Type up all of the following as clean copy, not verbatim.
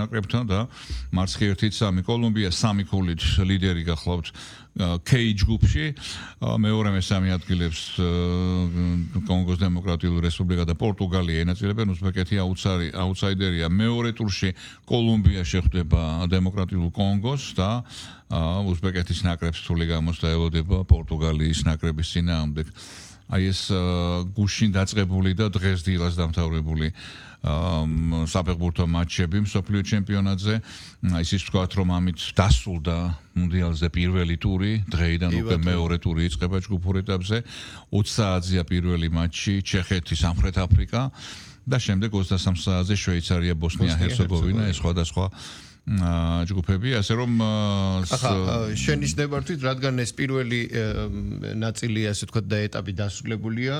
ნაკრებთან და მარცხი 1-3 კოლუმბია 3 ქულით ლიდერი გახლავთ K ჯგუფში მეორე მესამე ადგილებს კონგოს დემოკრატიული რესპუბლიკა და პორტუგალია ენაწილებენ უზბეკეთი აუთსაიდერია მეორე ტურში კოლუმბია შეხვდება დემოკრატიულ კონგოს და უზბეკეთის ნაკრებს რთული გამოსვლა ელოდება პორტუგალიის ნაკრების წინააღმდეგ აი ეს გუშინ დაწყებული და დღეს დილას დამთავრებული საფეხბურთო მატჩები მსოფლიო ჩემპიონატზე ისიც ვთქვათ რომ ამით დასრულდა მუნდიალზე პირველი ტური დღეიდან უკვე მეორე ტური იწყება ჯგუფურ ეტაპზე 20 საათზეა პირველი მატჩი ჩეხეთი სამხრეთ აფრიკა და შემდეგ 23 საათზე შვეიცარია ბოსნია ჰერცეგოვინა ეს სხვადასხვა ჯგუფები ასე რომ შენიშნებართვით რადგან ეს პირველი ნაწილი ასე ვთქვათ და ეტაპი დასრულებულია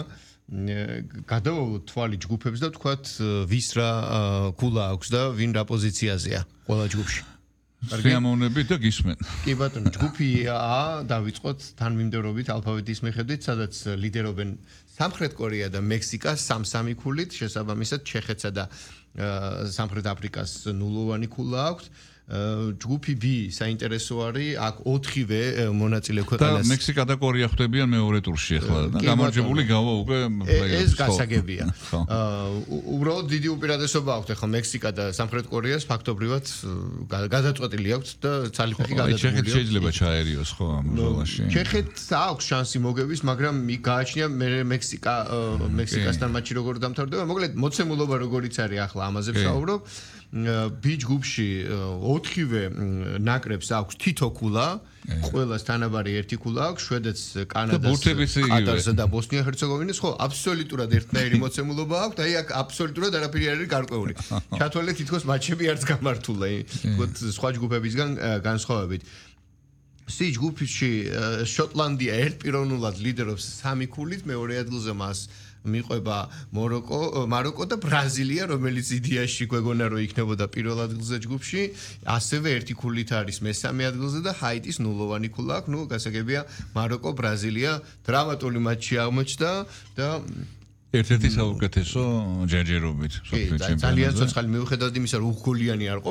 გადავავლოთ თვალი ჯგუფებს და ვთქვათ ვის რა ქულა აქვს და ვინ რა პოზიციაზეა ყველა ჯგუფში. სიამოვნებით და გისმენ. კი ბატონო, ჯგუფი A დავიწყოთ თანმიმდევრობით ალფაბეტის მიხედვით, სადაც ლიდერობენ სამხრეთ კორეა და მექსიკა 3-3 ქულით, შესაბამისად ჩეხეთსა და სამხრეთ აფრიკას ნულოვანი ქულა აქვს. ჯგუფი B საინტერესო არის, აქ 4-ვე მონაწილე ქვეყანას. და მექსიკა და კორეა ხვდებიან მეორე ტურში ახლა და გამარჯვებული გავა უკვე ეს გასაგებია. უბრალოდ დიდი უპირატესობა აქვს ახლა მექსიკა და სამხრეთ კორეას ფაქტობრივად გადაწყვეტილი აქვს და ძალიფეხი გადაწყვეტილია. ჩეხეთს შეიძლება ჩაერიოს ხო ამ ბრძოლაში. ჩეხეთს აქვს შანსი მოგების, მაგრამ გააჩნია მე მექსიკასთან მატჩი როგორ დამთავრდება. მოკლედ მოცემულობა როგორიც არის ახლა ამაზე ვსაუბრობ. B ჯგუფში 4-ვე ნაკრებს აქვს თითო ქულა, ყველას თანაბარი ერთი ქულა აქვს, შვედეთს, კანადას, ყატარსა და ბოსნია-ჰერცეგოვინას, ხო, აბსოლუტურად ერთნაირი მოცემულობა აქვს, აი აქ აბსოლუტურად არაფერი არ არის გარკვეული. ჩათვალეთ თითქოს მატჩები არც გამართულა, თქოთ სხვა ჯგუფებისგან განსხვავებით. C ჯგუფში შოტლანდია ერთპიროვნულად ლიდერობს 3 ქულით, მეორე ადგილზე მას მიყვება მაროკო და ბრაზილია, რომელიც იდეაში გვეგონა რომ იქნებოდა პირველ ადგილზე ჯგუფში, ასევე ერთი ქულით არის მესამე ადგილზე და ჰაიტის ნულოვანი ქულა აქვს. ნუ გასაგებია მაროკო, ბრაზილია დრამატული მატჩი აღმოჩნდა და ერთ-ერთი საუკეთესო ჯერჯერობით ძალიან ცოცხალი მიუხედავად იმისა რომ უგოლიანი არ ყოფს